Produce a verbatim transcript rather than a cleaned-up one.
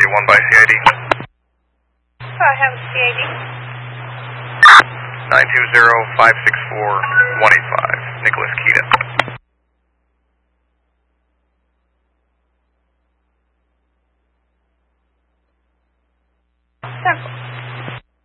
one by C I D. I have C I D. nine two zero, five six four, one eight five, Nicholas Kita. Temple.